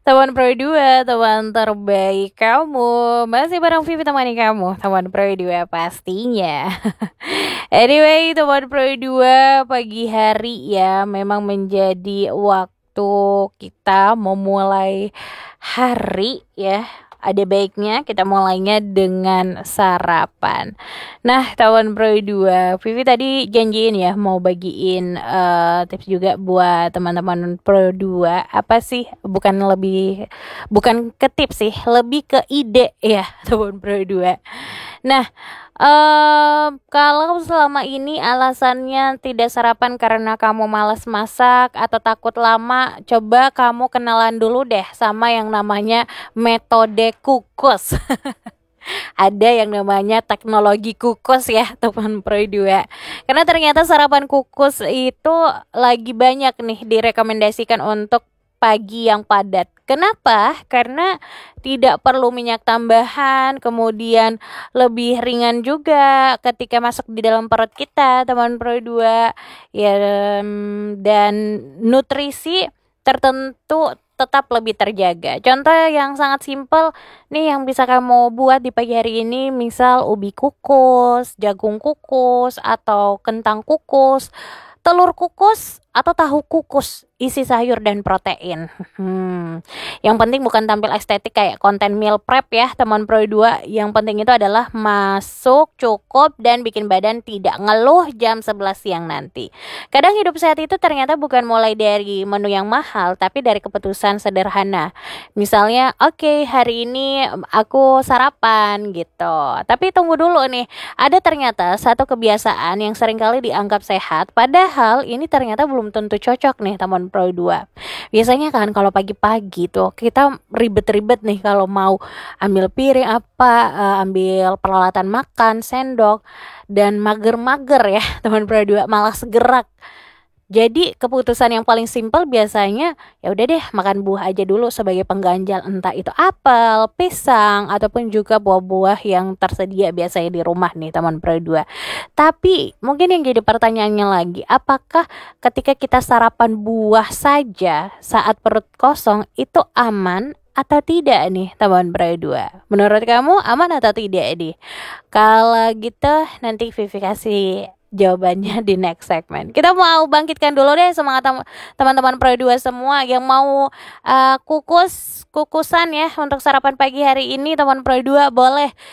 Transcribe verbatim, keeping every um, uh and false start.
Teman Pro dua, teman terbaik kamu. Masih bareng Vivi temani kamu, teman Pro dua pastinya. Anyway, teman Pro dua pagi hari ya memang menjadi waktu kita memulai hari ya. Ada baiknya kita mulainya dengan sarapan. Nah, teman Pro dua, Vivi tadi janjiin ya mau bagiin eh, tips juga buat teman-teman Pro dua. Apa sih? Bukan lebih bukan ke tips sih, lebih ke ide ya, teman Pro dua. Nah, em, kalau selama ini alasannya tidak sarapan karena kamu malas masak atau takut lama, coba kamu kenalan dulu deh sama yang namanya metode kukus. Ada yang namanya teknologi kukus ya, teman Pro dua. Karena ternyata sarapan kukus itu lagi banyak nih direkomendasikan untuk pagi yang padat. Kenapa? Karena tidak perlu minyak tambahan, kemudian lebih ringan juga ketika masuk di dalam perut kita, teman Pro dua. Ya, em, dan nutrisi tertentu tetap lebih terjaga. Contoh yang sangat simpel nih yang bisa kamu buat di pagi hari ini, misal ubi kukus, jagung kukus, atau kentang kukus, telur kukus, atau tahu kukus isi sayur dan protein. Hmm. Yang penting bukan tampil estetik kayak konten meal prep ya, teman Pro dua. Yang penting itu adalah masuk cukup dan bikin badan tidak ngeluh jam sebelas siang nanti. Kadang hidup sehat itu ternyata bukan mulai dari menu yang mahal, tapi dari keputusan sederhana. Misalnya, oke okay, hari ini aku sarapan gitu. Tapi tunggu dulu nih, ada ternyata satu kebiasaan yang seringkali dianggap sehat, padahal ini ternyata belum tentu cocok nih teman Pro dua. Biasanya kan kalau pagi-pagi tuh kita ribet-ribet nih kalau mau ambil piring apa, uh, ambil peralatan makan, sendok, dan mager-mager ya teman Pro dua, malas gerak. Jadi keputusan yang paling simpel biasanya ya udah deh makan buah aja dulu sebagai pengganjal, entah itu apel, pisang, ataupun juga buah-buah yang tersedia biasanya di rumah nih teman Pro dua. Tapi mungkin yang jadi pertanyaannya lagi, apakah ketika kita sarapan buah saja saat perut kosong itu aman atau tidak nih teman Pro dua? Menurut kamu aman atau tidak nih? Kalau gitu nanti Vivi kasih jawabannya di next segment. Kita mau bangkitkan dulu deh semangat tem- teman-teman Pro dua semua yang mau uh, kukus kukusan ya untuk sarapan pagi hari ini, teman Pro dua boleh